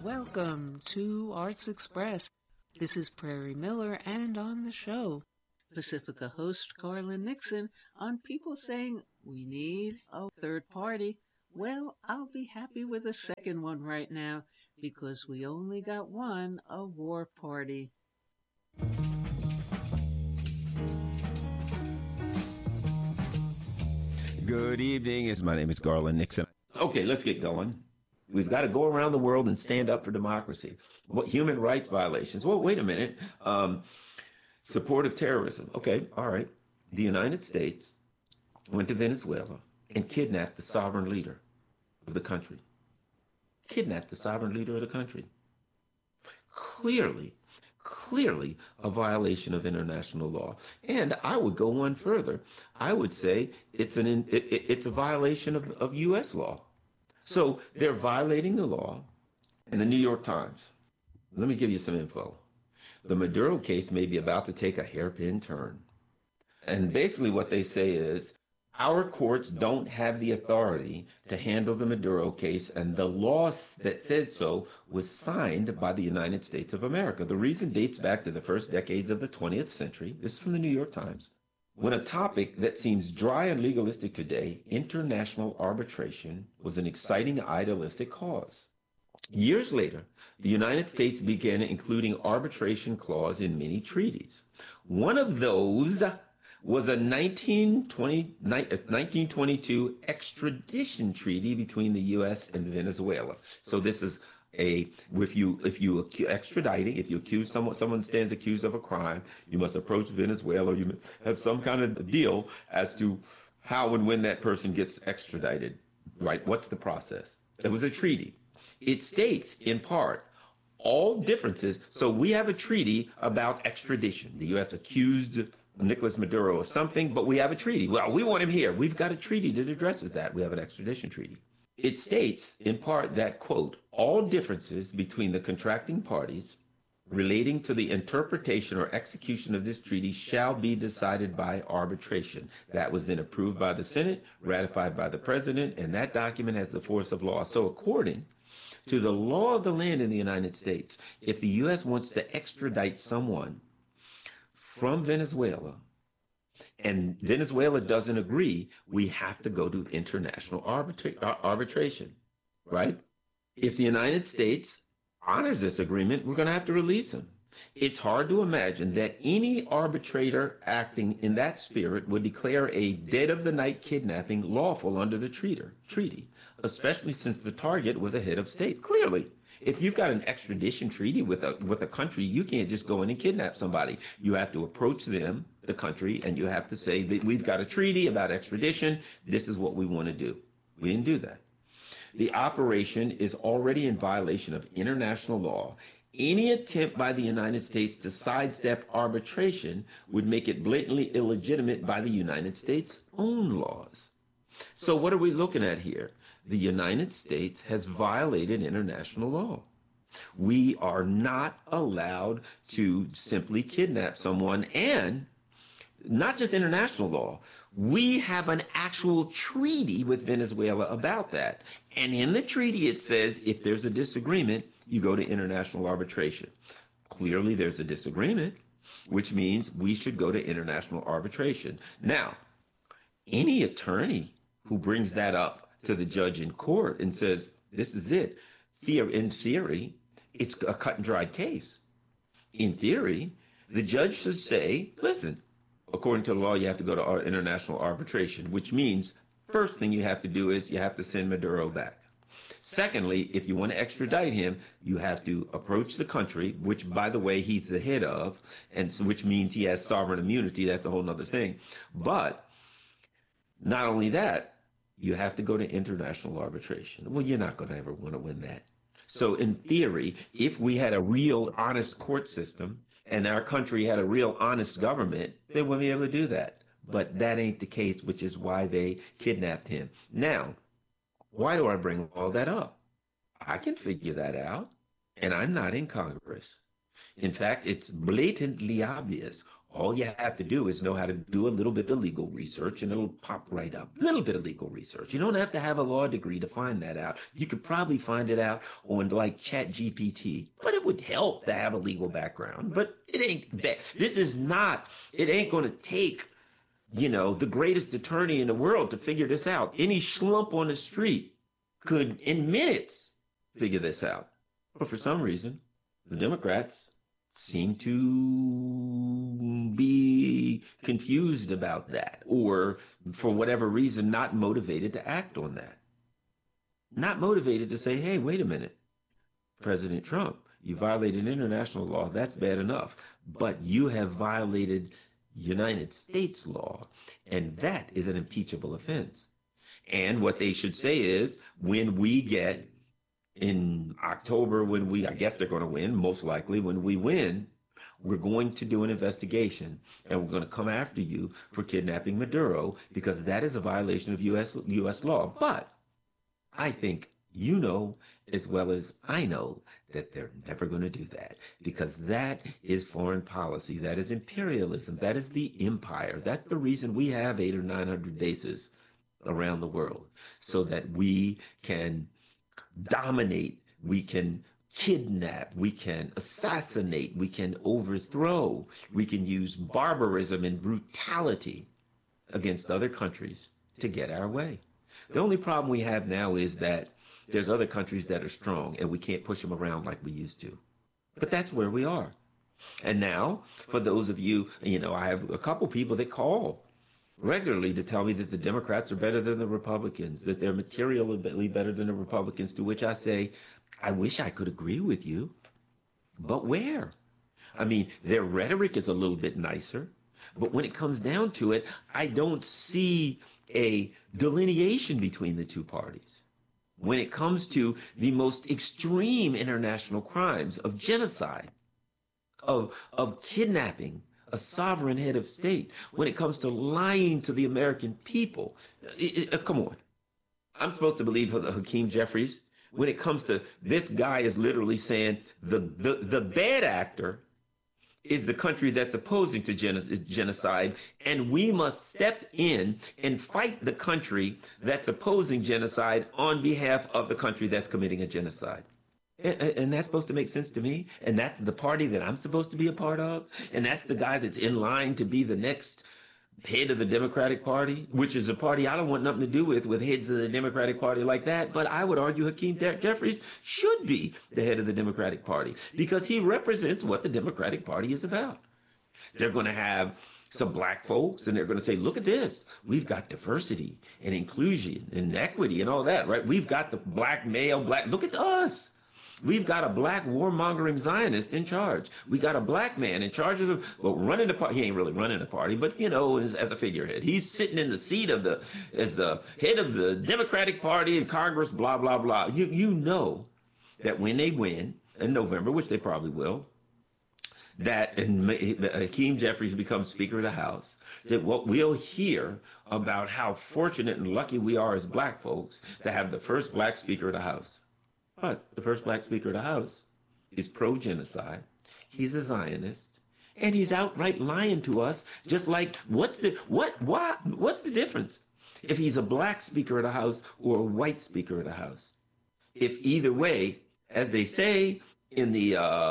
Welcome to Arts Express. This is Prairie Miller, and on the show, Pacifica host Carla Nixon on people saying we need a third party. Well, I'll be happy with a second one right now because we only got one, a war party. Good evening. My name is Garland Nixon. Okay, let's get going. We've got to go around the world and stand up for democracy. What human rights violations? Well, wait a minute. Support of terrorism. Okay, all right. The United States went to Venezuela and kidnapped the sovereign leader of the country. Kidnapped the sovereign leader of the country. Clearly a violation of international law. And I would go one further. I would say it's a violation of U.S. law. So they're violating the law. And the New York Times, let me give you some info. The Maduro case may be about to take a hairpin turn. And basically what they say is, our courts don't have the authority to handle the Maduro case, and the law that says so was signed by the United States of America. The reason dates back to the first decades of the 20th century. This is from the New York Times. When a topic that seems dry and legalistic today, international arbitration was an exciting idealistic cause. Years later, the United States began including arbitration clause in many treaties. One of those was a 1922 extradition treaty between the U.S. and Venezuela. So this is if you extraditing, if you accuse someone stands accused of a crime, you must approach Venezuela. You have some kind of deal as to how and when that person gets extradited, right? What's the process? It was a treaty. It states in part all differences. So we have a treaty about extradition. The U.S. accused Nicolas Maduro of something, but we have a treaty. Well, we want him here. We've got a treaty that addresses that. We have an extradition treaty. It states in part that, quote, all differences between the contracting parties relating to the interpretation or execution of this treaty shall be decided by arbitration. That was then approved by the Senate, ratified by the President, and that document has the force of law. So according to the law of the land in the United States, if the U.S. wants to extradite someone from Venezuela, and Venezuela doesn't agree, we have to go to international arbitration, right? If the United States honors this agreement, we're going to have to release him. It's hard to imagine that any arbitrator acting in that spirit would declare a dead-of-the-night kidnapping lawful under the treaty, especially since the target was a head of state. Clearly, if you've got an extradition treaty with a country, you can't just go in and kidnap somebody. You have to approach them, the country, and you have to say that we've got a treaty about extradition. This is what we want to do. We didn't do that. The operation is already in violation of international law. Any attempt by the United States to sidestep arbitration would make it blatantly illegitimate by the United States' own laws. So what are we looking at here? The United States has violated international law. We are not allowed to simply kidnap someone, and not just international law. We have an actual treaty with Venezuela about that. And in the treaty, it says if there's a disagreement, you go to international arbitration. Clearly, there's a disagreement, which means we should go to international arbitration. Now, any attorney who brings that up to the judge in court and says, this is it, in theory, it's a cut and dried case. In theory, the judge should say, listen, according to the law, you have to go to international arbitration, which means first thing you have to do is you have to send Maduro back. Secondly, if you want to extradite him, you have to approach the country, which, by the way, he's the head of, and so, which means he has sovereign immunity. That's a whole other thing. But not only that, you have to go to international arbitration. Well, you're not going to ever want to win that. So in theory, if we had a real honest court system and our country had a real honest government, they wouldn't be able to do that. But that ain't the case, which is why they kidnapped him. Now, why do I bring all that up? I can figure that out, and I'm not in Congress. In fact, it's blatantly obvious. All you have to do is know how to do a little bit of legal research and it'll pop right up. A little bit of legal research. You don't have to have a law degree to find that out. You could probably find it out on like Chat GPT, but it would help to have a legal background. But it ain't best. This is not, it ain't going to take, the greatest attorney in the world to figure this out. Any schlump on the street could, in minutes, figure this out. But for some reason, the Democrats seem to be confused about that, or for whatever reason, not motivated to act on that. Not motivated to say, hey, wait a minute, President Trump, you violated international law. That's bad enough. But you have violated United States law, and that is an impeachable offense. And what they should say is, when we get in October, I guess they're going to win, most likely when we win, we're going to do an investigation and we're going to come after you for kidnapping Maduro, because that is a violation of U.S. law. But I think as well as I know that they're never going to do that, because that is foreign policy. That is imperialism. That is the empire. That's the reason we have 800 or 900 bases around the world, so that we can dominate, we can kidnap, we can assassinate, we can overthrow, we can use barbarism and brutality against other countries to get our way. The only problem we have now is that there's other countries that are strong and we can't push them around like we used to. But that's where we are. And now, for those of you, I have a couple people that call regularly to tell me that the Democrats are better than the Republicans, that they're materially better than the Republicans, to which I say, I wish I could agree with you, but where? I mean, their rhetoric is a little bit nicer, but when it comes down to it, I don't see a delineation between the two parties. When it comes to the most extreme international crimes of genocide, of kidnapping a sovereign head of state, when it comes to lying to the American people, come on. I'm supposed to believe Hakeem Jeffries. When it comes to this guy is literally saying the bad actor is the country that's opposing to genocide, and we must step in and fight the country that's opposing genocide on behalf of the country that's committing a genocide. And that's supposed to make sense to me. And that's the party that I'm supposed to be a part of. And that's the guy that's in line to be the next head of the Democratic Party, which is a party I don't want nothing to do with heads of the Democratic Party like that. But I would argue Hakeem Jeffries should be the head of the Democratic Party, because he represents what the Democratic Party is about. They're going to have some black folks, and they're going to say, look at this. We've got diversity and inclusion and equity and all that, right? We've got the black male, look at us. We've got a black warmongering Zionist in charge. We got a black man in charge of running the party. He ain't really running the party, but as a figurehead. He's sitting in the seat as the head of the Democratic Party in Congress, blah, blah, blah. You know that when they win in November, which they probably will, that Hakeem Jeffries becomes Speaker of the House, that what we'll hear about how fortunate and lucky we are as black folks to have the first black Speaker of the House. But the first black Speaker of the House is pro-genocide. He's a Zionist, and he's outright lying to us. Just like, what's the difference if he's a black Speaker of the House or a white Speaker of the House? If either way, as they say in the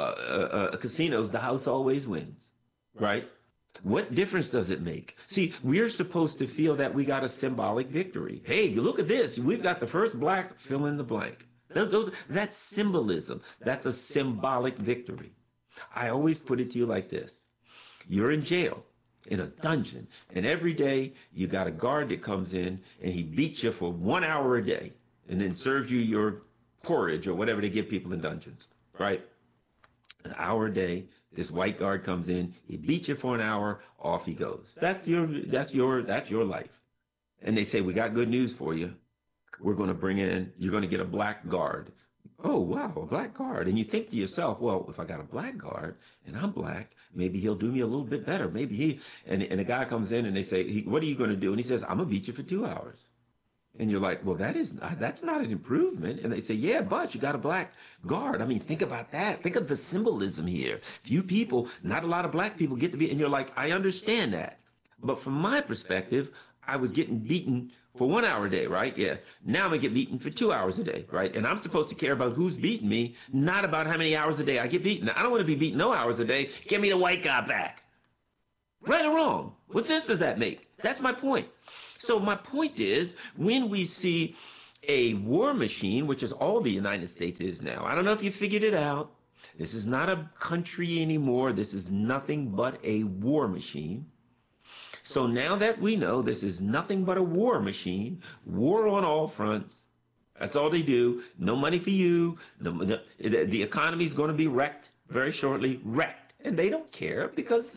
casinos, the House always wins, right? What difference does it make? See, we're supposed to feel that we got a symbolic victory. Hey, look at this. We've got the first black fill in the blank. That's symbolism. That's a symbolic victory. I always put it to you like this. You're in jail, in a dungeon, and every day you got a guard that comes in and he beats you for 1 hour a day and then serves you your porridge or whatever they give people in dungeons, right? An hour a day, this white guard comes in, he beats you for an hour, off he goes. That's your life. And they say, we got good news for you. We're going to you're going to get a black guard. Oh, wow, a black guard. And you think to yourself, well, if I got a black guard and I'm black, maybe he'll do me a little bit better. Maybe and a guy comes in and they say, what are you going to do? And he says, I'm going to beat you for 2 hours. And you're like, well, that's not an improvement. And they say, yeah, but you got a black guard. I mean, think about that. Think of the symbolism here. Few people, not a lot of black people get to be, and you're like, I understand that. But from my perspective, I was getting beaten for 1 hour a day, right? Yeah. Now I'm gonna get beaten for 2 hours a day, right? And I'm supposed to care about who's beating me, not about how many hours a day I get beaten. I don't want to be beaten no hours a day. Give me the white guy back. Right or wrong? What sense does that make? That's my point. So my point is, when we see a war machine, which is all the United States is now, I don't know if you figured it out. This is not a country anymore. This is nothing but a war machine. So now that we know this is nothing but a war machine, war on all fronts, that's all they do. No money for you. The economy is going to be wrecked very shortly, wrecked. And they don't care because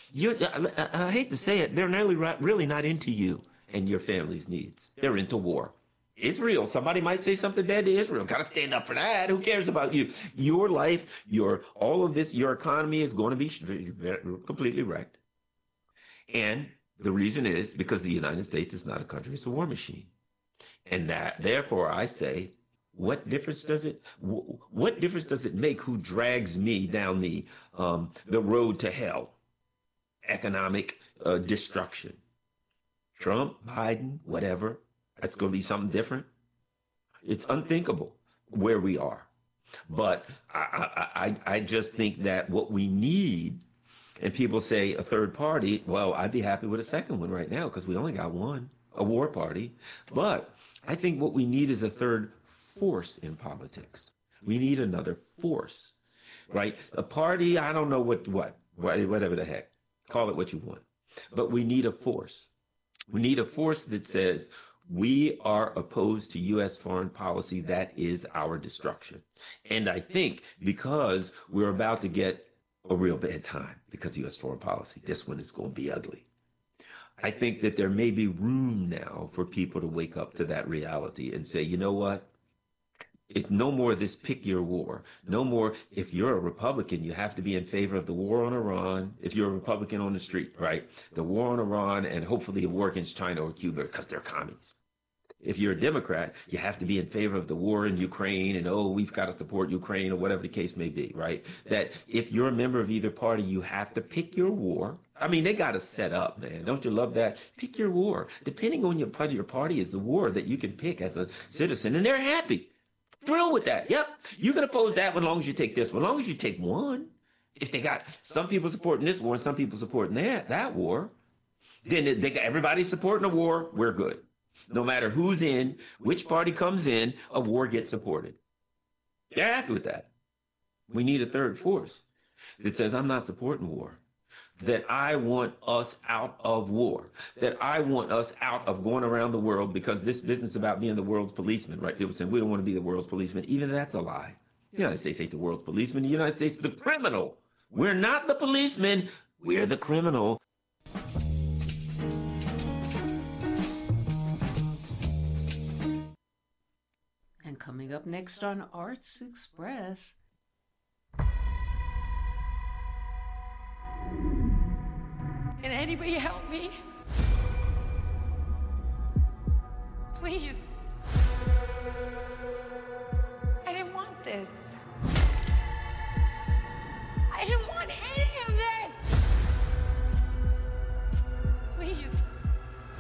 I hate to say it, they're really not into you and your family's needs. They're into war. Israel, somebody might say something bad to Israel. Got to stand up for that. Who cares about you? Your life, all of this, your economy is going to be completely wrecked. And the reason is because the United States is not a country, it's a war machine. And therefore I say, what difference does it make who drags me down the road to hell? Economic destruction. Trump, Biden, whatever. That's going to be something different. It's unthinkable where we are. But I just think that what we need, and people say a third party, well, I'd be happy with a second one right now because we only got one, a war party. But I think what we need is a third force in politics. We need another force, right? A party, I don't know whatever the heck. Call it what you want. But we need a force. We need a force that says we are opposed to U.S. foreign policy that is our destruction. And I think because we're about to get a real bad time because of U.S. foreign policy, this one is going to be ugly. I think that there may be room now for people to wake up to that reality and say, you know what? It's no more this pick your war. No more, if you're a Republican, you have to be in favor of the war on Iran. If you're a Republican on the street, right? The war on Iran and hopefully a war against China or Cuba because they're commies. If you're a Democrat, you have to be in favor of the war in Ukraine and, we've got to support Ukraine or whatever the case may be, right? That if you're a member of either party, you have to pick your war. I mean, they got to set up, man. Don't you love that? Pick your war. Depending on your party is the war that you can pick as a citizen, and they're happy. Thrill with that. Yep. You can oppose that one as long as you take this one. As long as you take one. If they got some people supporting this war and some people supporting that war, then they got everybody supporting the war, we're good. No matter who's in, which party comes in, a war gets supported. They're happy with that. We need a third force that says, I'm not supporting war. That I want us out of war, that I want us out of going around the world because this business about being the world's policeman, right? People saying we don't want to be the world's policeman. Even that's a lie. The United States ain't the world's policeman. The United States is the criminal. We're not the policeman. We're the criminal. And coming up next on Arts Express, can anybody help me? Please. I didn't want this.